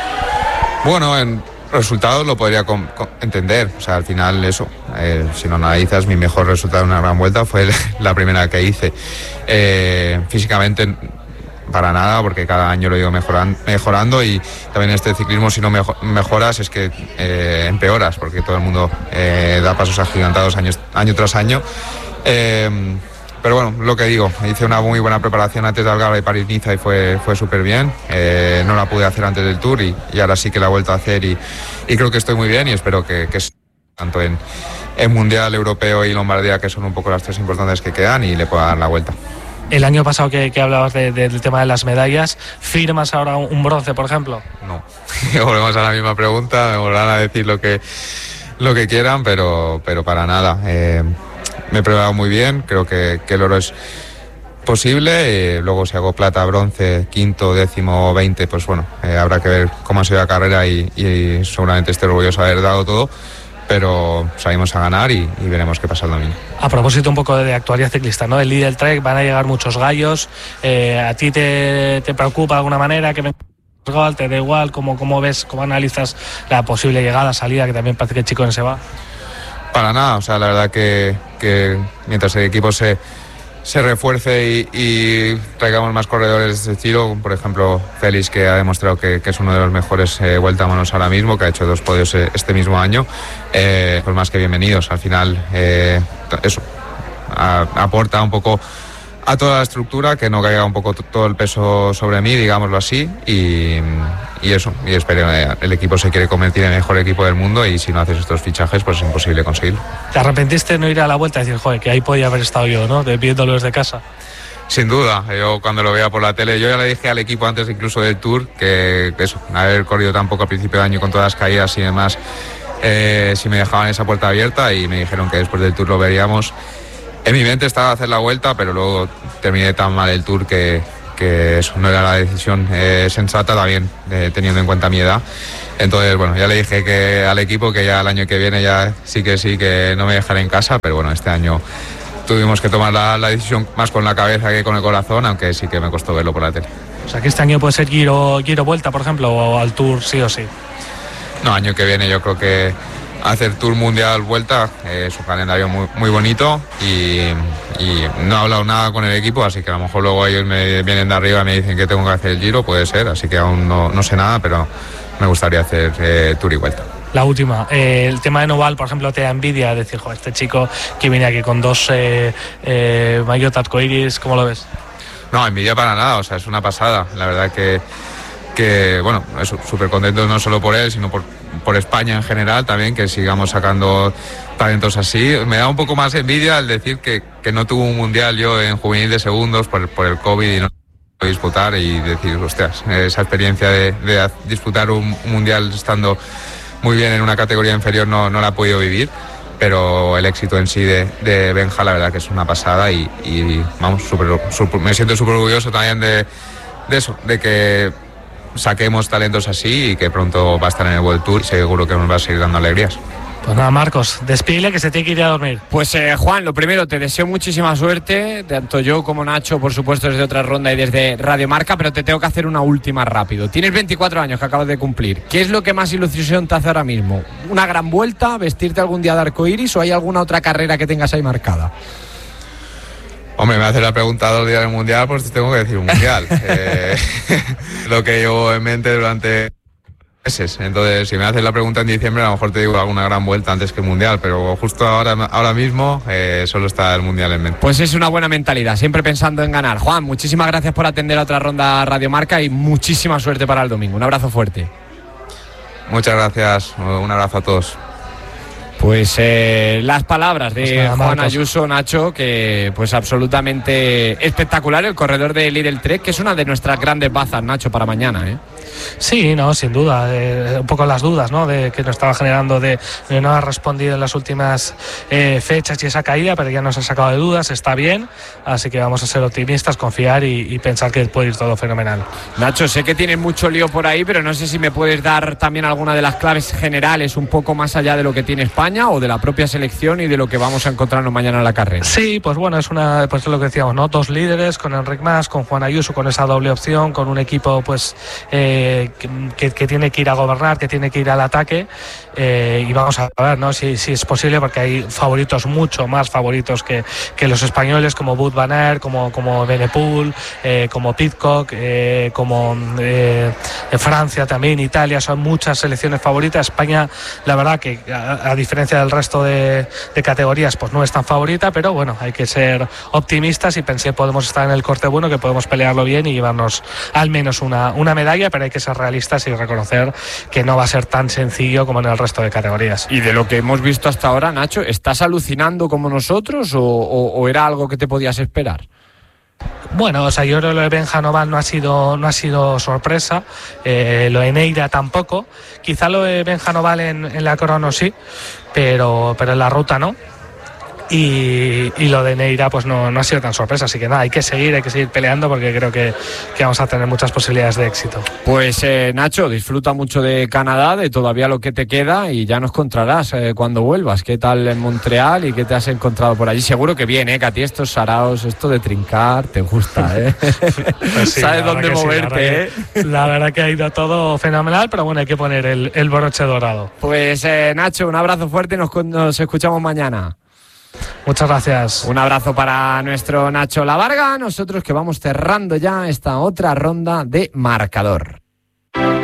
Bueno, en resultados lo podría com- com- entender, o sea, al final eso, eh, si no analizas, mi mejor resultado en una gran vuelta fue el, la primera que hice. Eh, físicamente para nada, porque cada año lo he ido mejoran, mejorando y también en este ciclismo si no mejo, mejoras es que eh, empeoras, porque todo el mundo eh, da pasos agigantados año, año tras año. Eh, Pero bueno, lo que digo, hice una muy buena preparación antes de Algarve y París-Niza y fue, fue súper bien. Eh, no la pude hacer antes del Tour y, y ahora sí que la he vuelto a hacer y, y creo que estoy muy bien y espero que, que tanto en, en Mundial, Europeo y Lombardía, que son un poco las tres importantes que quedan, y le pueda dar la vuelta. El año pasado que, que hablabas de, de, del tema de las medallas, ¿firmas ahora un, un bronce, por ejemplo? No, volvemos a la misma pregunta, me volverán a decir lo que, lo que quieran, pero, pero para nada. Eh, Me he preparado muy bien, creo que, que el oro es posible, eh, luego si hago plata, bronce, quinto, décimo, veinte, pues bueno, eh, habrá que ver cómo ha sido la carrera y, y seguramente esté orgulloso de haber dado todo, pero salimos a ganar y, y veremos qué pasa el domingo. A propósito un poco de actualidad ciclista, ¿no? El Lidl Trek, van a llegar muchos gallos, eh, ¿a ti te, te preocupa de alguna manera que me... te da igual? ¿Cómo, cómo ves, cómo analizas la posible llegada, salida, que también parece que el Chico se va? Para nada, o sea, la verdad que, que mientras el equipo se, se refuerce y, y traigamos más corredores de este estilo, por ejemplo, Félix, que ha demostrado que, que es uno de los mejores eh, vueltamanos ahora mismo, que ha hecho dos podios este mismo año, eh, pues más que bienvenidos. Al final, eh, eso, a, aporta un poco a toda la estructura, que no caiga un poco todo el peso sobre mí, digámoslo así, y, y eso, y espero, eh, el equipo se quiere convertir en el mejor equipo del mundo y si no haces estos fichajes pues es imposible conseguirlo. ¿Te arrepentiste de no ir a la vuelta y decir, joder, que ahí podía haber estado yo, ¿no? De viéndolo desde casa. Sin duda, yo cuando lo veía por la tele, yo ya le dije al equipo antes incluso del Tour que, que eso, haber corrido tan poco a principio de año con todas las caídas y demás, eh, si me dejaban esa puerta abierta, y me dijeron que después del Tour lo veríamos. En mi mente estaba hacer la vuelta, pero luego terminé tan mal el Tour que, que eso no era la decisión eh, sensata, también eh, teniendo en cuenta mi edad. Entonces, bueno, ya le dije que al equipo que ya el año que viene ya sí que sí que no me dejaré en casa, pero bueno, este año tuvimos que tomar la, la decisión más con la cabeza que con el corazón, aunque sí que me costó verlo por la tele. O sea, que este año puede ser Giro, Giro Vuelta, por ejemplo, o al Tour sí o sí. No, año que viene yo creo que hacer Tour Mundial Vuelta, eh, es un calendario muy, muy bonito y, y no he hablado nada con el equipo, así que a lo mejor luego ellos me vienen de arriba y me dicen que tengo que hacer el Giro, puede ser, así que aún no, no sé nada, pero me gustaría hacer eh, Tour y Vuelta. La última, eh, el tema de Noval, por ejemplo, te da envidia decir, joder, este chico que viene aquí con dos eh, eh, maillot arcoiris, ¿cómo lo ves? No, envidia para nada, o sea, es una pasada, la verdad que que bueno, súper contento no solo por él, sino por, por España en general también, que sigamos sacando talentos así. Me da un poco más envidia el decir que, que no tuve un mundial yo en juvenil de segundos por, por el COVID y no pude disputar, y decir, hostias, esa experiencia de, de disputar un mundial estando muy bien en una categoría inferior no, no la he podido vivir, pero el éxito en sí de, de Benja, la verdad que es una pasada y, y vamos, super, super, me siento súper orgulloso también de, de eso, de que saquemos talentos así y que pronto va a estar en el World Tour y seguro que nos va a seguir dando alegrías. Pues nada, Marcos, despídele que se tiene que ir a dormir. Pues eh, Juan, lo primero, te deseo muchísima suerte, tanto yo como Nacho, por supuesto, desde Otra Ronda y desde Radio Marca, pero te tengo que hacer una última rápido. Tienes veinticuatro años que acabas de cumplir. ¿Qué es lo que más ilusión te hace ahora mismo? ¿Una gran vuelta, vestirte algún día de arcoiris, o hay alguna otra carrera que tengas ahí marcada? Hombre, me hace la pregunta dos días del Mundial, pues te tengo que decir un Mundial. eh, lo que llevo en mente durante meses. Entonces, si me haces la pregunta en diciembre, a lo mejor te digo alguna gran vuelta antes que el Mundial, pero justo ahora, ahora mismo eh, solo está el Mundial en mente. Pues es una buena mentalidad, siempre pensando en ganar. Juan, muchísimas gracias por atender a Otra Ronda Radio Marca y muchísima suerte para el domingo. Un abrazo fuerte. Muchas gracias, un abrazo a todos. Pues eh, las palabras de pues nada, Juan Marcos. Ayuso, Nacho, que pues absolutamente espectacular, el corredor de Lidl Trek, que es una de nuestras grandes bazas, Nacho, para mañana, ¿eh? Sí, no, sin duda, eh, un poco las dudas, ¿no?, de que nos estaba generando de, de no haber respondido en las últimas eh, fechas y esa caída, pero ya nos ha sacado de dudas, está bien, así que vamos a ser optimistas, confiar y, y pensar que puede ir todo fenomenal. Nacho, sé que tienes mucho lío por ahí, pero no sé si me puedes dar también alguna de las claves generales, un poco más allá de lo que tiene España o de la propia selección y de lo que vamos a encontrarnos mañana en la carrera. Sí, pues bueno, es una, pues es lo que decíamos, ¿no? Dos líderes, con Enric Mas, con Juan Ayuso, con esa doble opción, con un equipo pues eh, que, que tiene que ir a gobernar, que tiene que ir al ataque, eh, y vamos a ver, ¿no?, si, si es posible, porque hay favoritos, mucho más favoritos que, que los españoles, como Wout van Aert, como, como Benepool, eh, como Pidcock, eh, como eh, Francia también, Italia, son muchas selecciones favoritas. España, la verdad que a, a diferencia del resto de, de categorías, pues no es tan favorita, pero bueno, hay que ser optimistas y pensé podemos estar en el corte bueno, que podemos pelearlo bien y llevarnos al menos una, una medalla, pero hay que ser realistas y reconocer que no va a ser tan sencillo como en el resto de categorías. Y de lo que hemos visto hasta ahora, Nacho, ¿estás alucinando como nosotros o, o, o era algo que te podías esperar? Bueno, o sea, yo creo que lo de Benja Noval no ha sido, no ha sido sorpresa, eh, lo de Neira tampoco, quizá lo de Benja Noval en, en la crono sí, pero, pero en la ruta no. Y, y lo de Neira pues no, no ha sido tan sorpresa, así que nada, hay que seguir, hay que seguir peleando porque creo que, que vamos a tener muchas posibilidades de éxito. Pues eh, Nacho, disfruta mucho de Canadá, de todavía lo que te queda y ya nos contarás eh, cuando vuelvas. ¿Qué tal en Montreal y qué te has encontrado por allí? Seguro que bien, ¿eh? Que a ti estos saraos, esto de trincar, te gusta, ¿eh? Pues sí, sabes dónde moverte, sí, la, ¿eh? La verdad que ha ido todo fenomenal, pero bueno, hay que poner el, el broche dorado. Pues eh, Nacho, un abrazo fuerte y nos, nos escuchamos mañana. Muchas gracias. Un abrazo para nuestro Nacho Lavarga. Nosotros que vamos cerrando ya esta otra ronda de marcador.